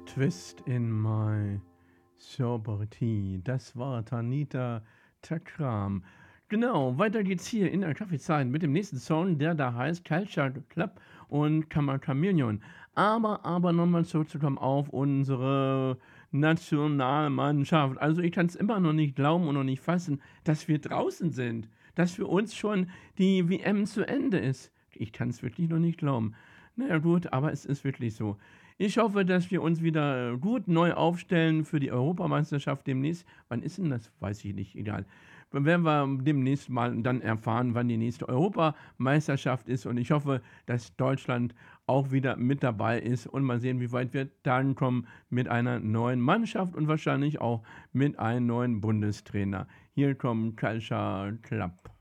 Twist in my sober tea. Das war Tanita Takram. Genau, weiter geht's hier in der Kaffeezeit mit dem nächsten Song, der da heißt Culture Club und Chameleon. Aber nochmal zurückzukommen auf unsere Nationalmannschaft. Also ich kann es immer noch nicht glauben und noch nicht fassen, dass wir draußen sind. Dass für uns schon die WM zu Ende ist. Ich kann es wirklich noch nicht glauben. Naja gut, aber es ist wirklich so. Ich hoffe, dass wir uns wieder gut neu aufstellen für die Europameisterschaft demnächst. Wann ist denn das? Weiß ich nicht, egal. Dann werden wir demnächst mal dann erfahren, wann die nächste Europameisterschaft ist. Und ich hoffe, dass Deutschland auch wieder mit dabei ist und mal sehen, wie weit wir dann kommen mit einer neuen Mannschaft und wahrscheinlich auch mit einem neuen Bundestrainer. Hier kommt Culture Club.